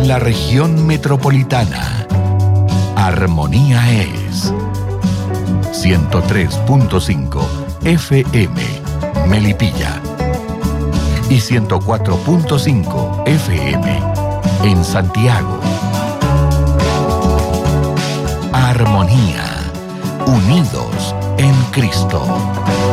En la región metropolitana, Armonía es 103.5 FM Melipilla y 104.5 FM en Santiago. Armonía, unidos en Cristo.